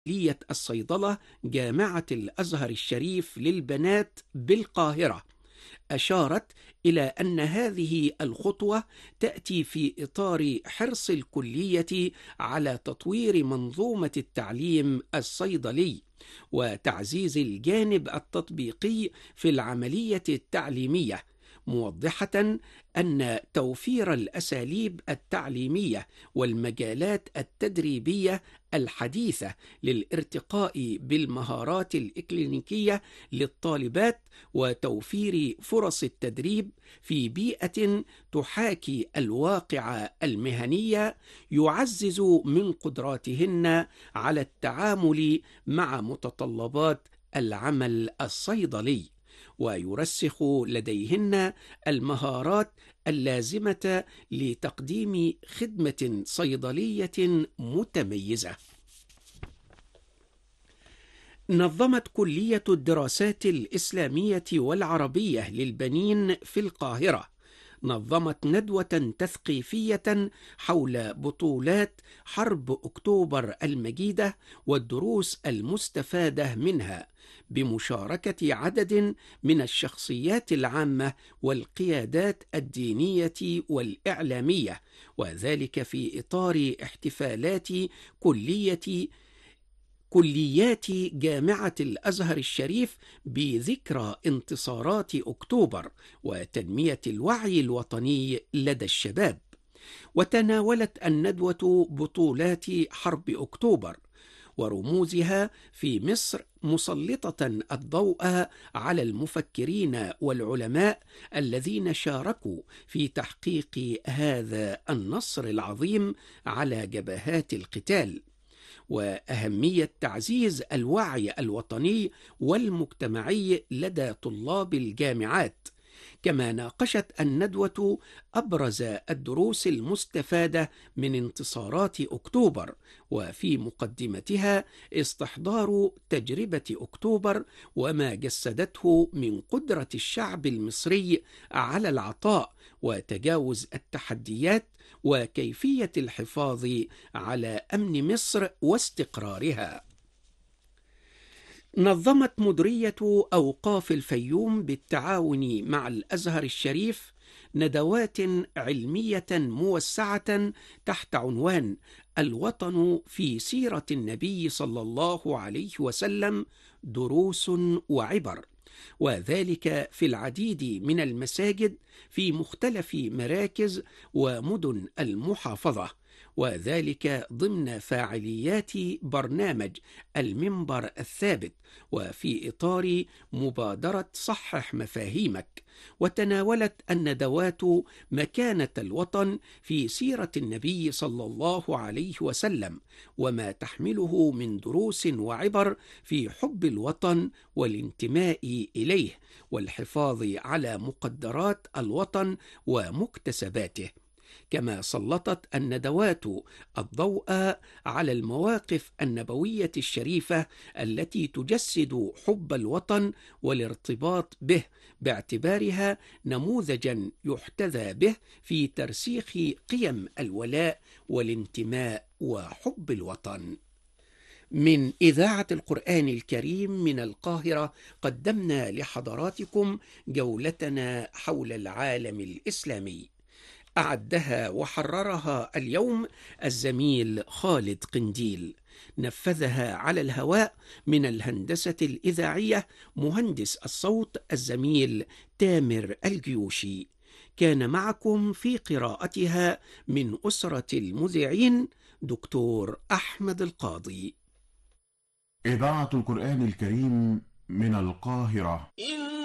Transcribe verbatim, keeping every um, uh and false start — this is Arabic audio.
كلية الصيدلة جامعة الأزهر الشريف للبنات بالقاهرة، أشارت إلى أن هذه الخطوة تأتي في إطار حرص الكلية على تطوير منظومة التعليم الصيدلي وتعزيز الجانب التطبيقي في العملية التعليمية، موضحة أن توفير الأساليب التعليمية والمجالات التدريبية الحديثة للارتقاء بالمهارات الإكلينيكية للطالبات وتوفير فرص التدريب في بيئة تحاكي الواقع المهني يعزز من قدراتهن على التعامل مع متطلبات العمل الصيدلي، ويرسخ لديهن المهارات اللازمة لتقديم خدمة صيدلية متميزة. نظمت كلية الدراسات الإسلامية والعربية للبنين في القاهرة نظمت ندوة تثقيفية حول بطولات حرب أكتوبر المجيدة والدروس المستفادة منها، بمشاركة عدد من الشخصيات العامة والقيادات الدينية والإعلامية، وذلك في إطار احتفالات كلية كليات جامعة الأزهر الشريف بذكرى انتصارات أكتوبر وتنمية الوعي الوطني لدى الشباب. وتناولت الندوة بطولات حرب أكتوبر ورموزها في مصر، مسلطة الضوء على المفكرين والعلماء الذين شاركوا في تحقيق هذا النصر العظيم على جبهات القتال، وأهمية تعزيز الوعي الوطني والمجتمعي لدى طلاب الجامعات. كما ناقشت الندوة أبرز الدروس المستفادة من انتصارات أكتوبر، وفي مقدمتها استحضار تجربة أكتوبر وما جسدته من قدرة الشعب المصري على العطاء وتجاوز التحديات وكيفية الحفاظ على أمن مصر واستقرارها. نظمت مديرية أوقاف الفيوم بالتعاون مع الأزهر الشريف ندوات علمية موسعة تحت عنوان الوطن في سيرة النبي صلى الله عليه وسلم دروس وعبر، وذلك في العديد من المساجد في مختلف مراكز ومدن المحافظة، وذلك ضمن فاعليات برنامج المنبر الثابت وفي إطار مبادرة صحح مفاهيمك. وتناولت الندوات مكانة الوطن في سيرة النبي صلى الله عليه وسلم وما تحمله من دروس وعبر في حب الوطن والانتماء إليه والحفاظ على مقدرات الوطن ومكتسباته. كما سلطت الندوات الضوء على المواقف النبوية الشريفة التي تجسد حب الوطن والارتباط به، باعتبارها نموذجا يحتذى به في ترسيخ قيم الولاء والانتماء وحب الوطن. من إذاعة القرآن الكريم من القاهرة قدمنا لحضراتكم جولتنا حول العالم الإسلامي، أعدها وحررها اليوم الزميل خالد قنديل، نفذها على الهواء من الهندسة الإذاعية مهندس الصوت الزميل تامر الجيوشي، كان معكم في قراءتها من أسرة المذيعين دكتور أحمد القاضي. إذاعة القرآن الكريم من القاهرة.